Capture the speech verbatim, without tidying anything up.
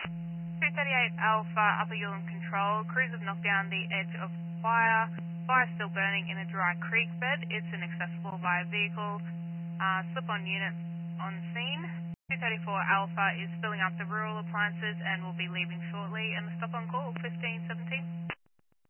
two thirty-eight Alpha, Upper Ullum Control. Crews have knocked down the edge of fire. Fire still burning in a dry creek bed. It's inaccessible via vehicle. Uh, slip-on unit on scene. two thirty-four Alpha is filling up the rural appliances and will be leaving shortly. And the stop on call, fifteen seventeen.